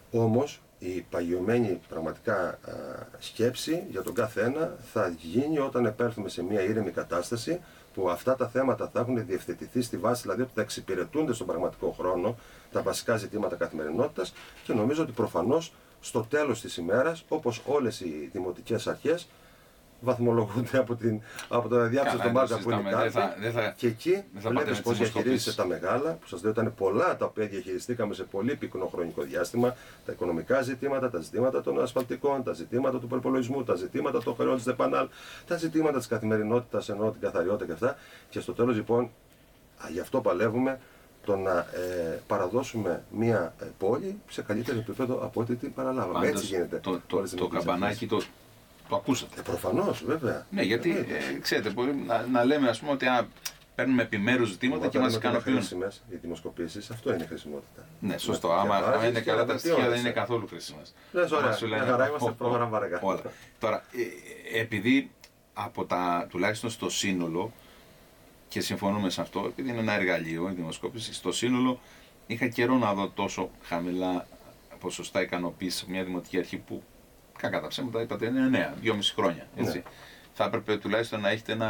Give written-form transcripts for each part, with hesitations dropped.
Όμως η παγιωμένη πραγματικά σκέψη για τον κάθε ένα θα γίνει όταν επέλθουμε σε μια ήρεμη κατάσταση που αυτά τα θέματα θα έχουν διευθετηθεί στη βάση, δηλαδή ότι θα εξυπηρετούνται στον πραγματικό χρόνο τα βασικά ζητήματα καθημερινότητας, και νομίζω ότι προφανώς στο τέλος της ημέρας, όπως όλες οι δημοτικές αρχές, βαθμολογούνται από το διάψευστο των μάρκα που είναι κάτω. Και εκεί βλέπεις πώς διαχειρίζεσαι τα μεγάλα, που σας λέω ήταν πολλά τα οποία διαχειριστήκαμε σε πολύ πυκνό χρονικό διάστημα, τα οικονομικά ζητήματα, τα ζητήματα των ασφαλτικών, τα ζητήματα του προπολογισμού, τα ζητήματα των χρεών της ΔΕΠΑΝΑΛ, τα ζητήματα της καθημερινότητας, ενώ την καθαριότητα και αυτά. Και στο τέλος λοιπόν, γι' αυτό παλεύουμε, το να παραδώσουμε μια πόλη σε καλύτερο επίπεδο από ό,τι την παραλάβαμε. Έτσι γίνεται. Το καμπανάκι το ακούσατε. Προφανώς, βέβαια. Ναι, γιατί ξέρετε, μπορεί να λέμε ας πούμε ότι παίρνουμε επιμέρους ζητήματα και μας ικανοποιούν. Οι δημοσκοπήσεις, αυτό είναι η χρησιμότητα. Ναι, σωστό. Άμα είναι καλά τα στοιχεία, δεν είναι καθόλου χρήσιμες. Ναι, ωραία, είμαστε πρόγραμμα βαρεγά. Τώρα, επειδή τουλάχιστον στο σύνολο, και συμφωνούμε σε αυτό, επειδή είναι ένα εργαλείο η δημοσκόπηση, στο σύνολο είχα καιρό να δω τόσο χαμηλά ποσοστά ικανοποίηση σε μια δημοτική αρχή που, κακά τα ψέματα, είπατε είναι νέα, 2,5 χρόνια. Έτσι. Ναι. Θα έπρεπε τουλάχιστον να έχετε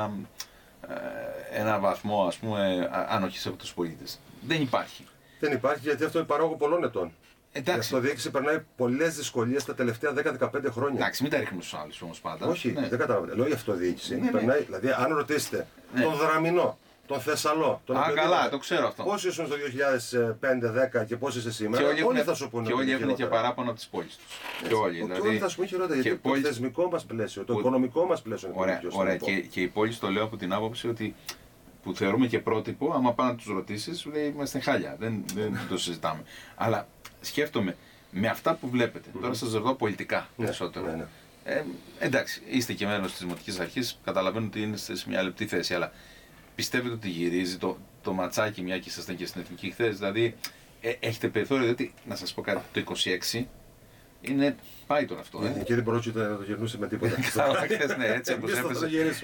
ένα βαθμό, ας πούμε, ανοχής από τους πολίτες. Δεν υπάρχει. Δεν υπάρχει, γιατί αυτό είναι παράγωγο πολλών ετών. Η αυτοδιοίκηση περνάει πολλές δυσκολίες τα τελευταία 10-15 χρόνια. Εντάξει, μην τα ρίχνουμε στους άλλους όμως πάντα. Όχι, δεν καταλαβαίνετε. Λέω η αυτοδιοίκηση περνάει, δηλαδή αν ρωτήσετε τον Δραμηνό, τον Θεσσαλό, τον καλά, το ξέρω αυτό. Πόσοι ήσουν στο 2005-10 και πόσοι είσαι σήμερα, όλοι θα σου πούνε. Και όλοι έχουν και παράπονα από τις πόλεις τους. Και όλοι θα σου πούνε χειρότερα, γιατί το θεσμικό μας πλαίσιο, το οικονομικό μας πλαίσιο είναι πιο σημαντικό. Ωραία, και οι πόλεις το λέω από την άποψη ότι που θεωρούμε και πρότυπο, άμα πάνε να τους ρωτήσεις, σου λέει είμαστε χάλια, δεν το συζητάμε. Αλλά σκέφτομαι, με αυτά που βλέπετε, τώρα σας ρωτώ πολιτικά περισσότερο. Εντάξει, είστε και μέλος της Δημοτικής Αρχής, καταλαβαίνω ότι είστε σε μια λεπτή θέση, αλλά πιστεύετε ότι γυρίζει το ματσάκι, μια και ήσασταν και στην Εθνική χθες, δηλαδή έχετε περιθώριο, διότι να σας πω κάτι, το 26 είναι, πάει τώρα αυτό. Και δεν μπορούσε να το γυρνούσε με τίποτα. Ναι, έτσι όπως έπαιζε.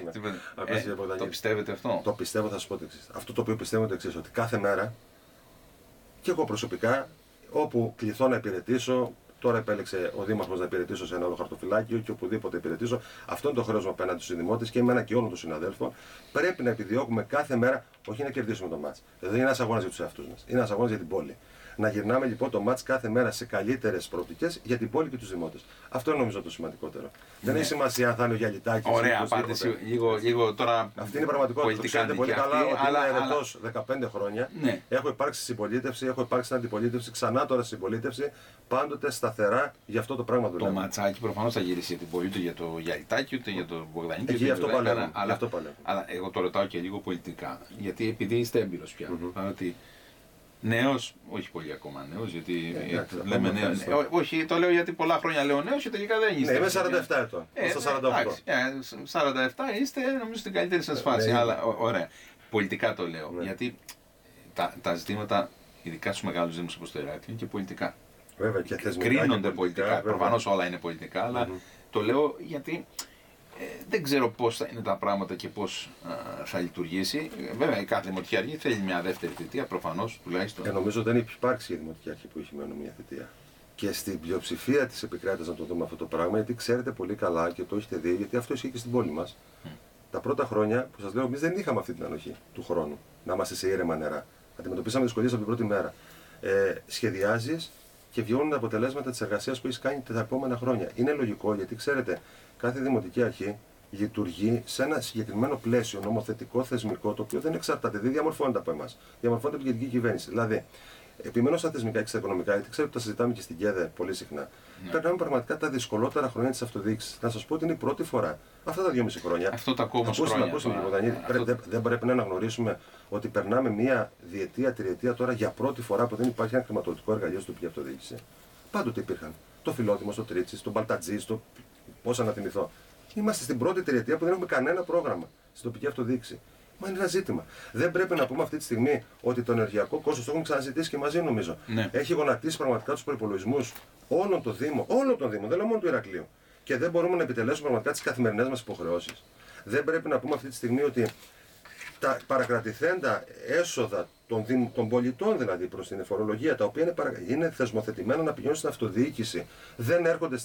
Το πιστεύετε αυτό? Το πιστεύω, θα σας πω το εξής. Αυτό το οποίο πιστεύω είναι το εξής, ότι κάθε μέρα, και εγώ προσωπικά, όπου κληθώ να υπηρετήσω, τώρα επέλεξε ο Δήμαρχος να υπηρετήσω σε ένα άλλο χαρτοφυλάκιο και οπουδήποτε υπηρετήσω, αυτό είναι το χρέος μου απέναντι στους δημότες και εμένα και όλων των συναδέλφων. Πρέπει να επιδιώκουμε κάθε μέρα, όχι να κερδίσουμε το μάτς. Δεν είναι ένας αγώνας για τους εαυτούς μας, είναι ένας αγώνας για την πόλη. Να γυρνάμε λοιπόν το μάτς κάθε μέρα σε καλύτερες προοπτικές για την πόλη και τους δημότες. Αυτό είναι νομίζω το σημαντικότερο. Δεν έχει σημασία αν θα είναι ο Γιαλιτάκης. Ωραία απάντηση. Λίγο τώρα. Αυτή είναι η πραγματικότητα. Το ξέρετε πολύ καλά ότι είμαι ερετός 15 χρόνια. Ναι. Έχω υπάρξει συμπολίτευση, έχω υπάρξει στην αντιπολίτευση, ξανά τώρα συμπολίτευση. Πάντοτε σταθερά για αυτό το πράγμα δουλεύω. Το ματσάκι προφανώς θα γυρίσει για την πόλη, ούτε για το Γιαλιτάκη, ούτε για τον Μπογδανίκη. Εκεί αυτό παλεύω. Αλλά εγώ το ρωτάω και λίγο πολιτικά. Γιατί επειδή είστε έμπειρος πια. Νέος, όχι πολύ ακόμα νέος, γιατί λέμε νέος. Όχι, το λέω γιατί πολλά χρόνια λέω νέος και τελικά δεν είστε. Ναι, είμαι 47 ετών. Στα 48. 47 είστε, νομίζω, στην καλύτερη σας φάση. Αλλά ωραία. Πολιτικά το λέω. Γιατί τα ζητήματα, ειδικά στους μεγάλους δήμους όπως το Ηράκλειο, είναι και πολιτικά. Βέβαια, και θεσμικά. Κρίνονται πολιτικά. Προφανώς όλα είναι πολιτικά, αλλά το λέω γιατί. Δεν ξέρω πώς θα είναι τα πράγματα και πώς θα λειτουργήσει. Βέβαια, η κάθε δημοτική αρχή θέλει μια δεύτερη θητεία, προφανώς τουλάχιστον. Νομίζω δεν έχει υπάρξει η δημοτική αρχή που έχει μόνο μια θητεία. Και στην πλειοψηφία της επικράτειας να το δούμε αυτό το πράγμα, γιατί ξέρετε πολύ καλά και το έχετε δει, γιατί αυτό ισχύει και στην πόλη μας. Τα πρώτα χρόνια που σας λέω, εμείς δεν είχαμε αυτή την ανοχή του χρόνου να είμαστε σε ήρεμα νερά. Αντιμετωπίσαμε δυσκολίες από την πρώτη μέρα. Σχεδιάζεις και βγαίνουν τα αποτελέσματα της εργασίας που έχεις κάνει τα επόμενα χρόνια. Είναι λογικό, γιατί ξέρετε, κάθε δημοτική αρχή λειτουργεί σε ένα συγκεκριμένο πλαίσιο νομοθετικό, θεσμικό, το οποίο δεν εξαρτάται, δεν διαμορφώνεται από εμάς. Διαμορφώνεται από την γενική κυβέρνηση. Δηλαδή, επιμένω στα θεσμικά και στα οικονομικά, γιατί ξέρω ότι τα συζητάμε και στην ΚΕΔΕ πολύ συχνά. Περνάμε πραγματικά τα δυσκολότερα χρόνια της αυτοδιοίκησης. Να σας πω ότι είναι η πρώτη φορά, αυτά τα 2,5 χρόνια. Αυτό τα ακόμα χρόνια. Δεν πρέπει να αναγνωρίσουμε ότι περνάμε μία διετία, τριετία τώρα για πρώτη φορά που δεν υπάρχει ένα χρηματοδοτικό εργαλείο στην τοπική αυτοδιοίκηση. Πάντοτε υπήρχαν. Το Φιλότιμο, στο Τρίτσι, το Μπαλτατζή, πώς να θυμηθώ. Είμαστε στην πρώτη τριετία που δεν έχουμε κανένα πρόγραμμα στην τοπική αυτοδιοίκηση. Μα είναι ένα ζήτημα. Δεν πρέπει να πούμε αυτή τη στιγμή ότι το ενεργειακό κόστος, το έχουμε ξαναζητήσει και μαζί νομίζω, έχει γονατίσει πραγματικά τους προϋπολογισμούς όλων των Δήμων, δεν λέω μόνο του Ηρακλείου. Και δεν μπορούμε να επιτελέσουμε πραγματικά τις καθημερινές μας υποχρεώσεις. Δεν πρέπει να πούμε αυτή τη στιγμή ότι τα παρακρατηθέντα έσοδα των πολιτών δηλαδή προς την φορολογία, τα οποία είναι θεσμοθετημένα να πηγαίνουν στην αυτοδιοίκηση, δεν έρχονται